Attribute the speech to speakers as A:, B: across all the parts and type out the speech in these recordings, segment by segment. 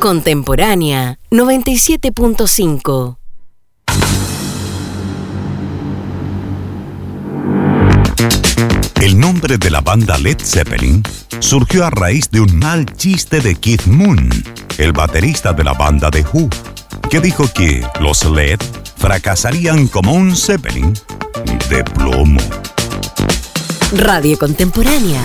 A: Contemporánea 97.5.
B: El nombre de la banda Led Zeppelin surgió a raíz de un mal chiste de Keith Moon, el baterista de la banda The Who, que dijo que los Led fracasarían como un Zeppelin de plomo.
A: Radio Contemporánea.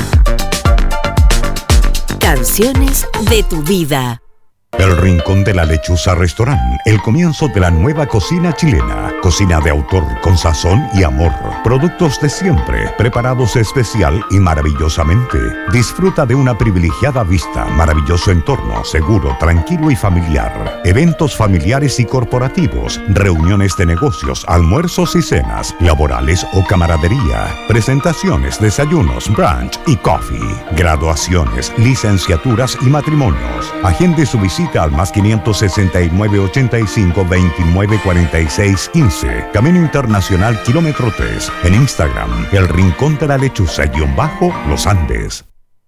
A: Canciones de tu vida.
B: El Rincón de la Lechuza Restaurant, el comienzo de la nueva cocina chilena. Cocina de autor con sazón y amor. Productos de siempre, preparados especial y maravillosamente. Disfruta de una privilegiada vista, maravilloso entorno, seguro, tranquilo y familiar. Eventos familiares y corporativos, reuniones de negocios, almuerzos y cenas, laborales o camaradería. Presentaciones, desayunos, brunch y coffee. Graduaciones, licenciaturas y matrimonios. Agende su visita al más 569 85 29 46 15. Camino Internacional Kilómetro 3. En Instagram, El Rincón de la Lechuza _Los Andes.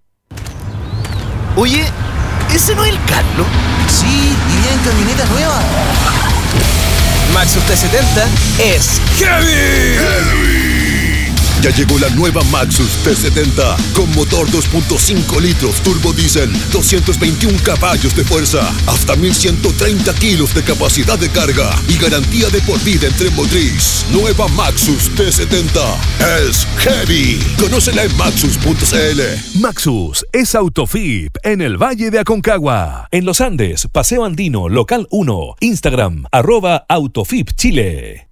C: Oye, ¿ese no es el Carlos?
D: Sí, y en camioneta nueva.
C: Maxus T70 es heavy.
E: Ya llegó la nueva Maxus T70 con motor 2.5 litros turbo diésel, 221 caballos de fuerza, hasta 1130 kilos de capacidad de carga y garantía de por vida en tren motriz. Nueva Maxus T70 es heavy. Conócela en maxus.cl.
F: Maxus es Autofip en el Valle de Aconcagua. En Los Andes, Paseo Andino, Local 1, Instagram, @Autofip Chile.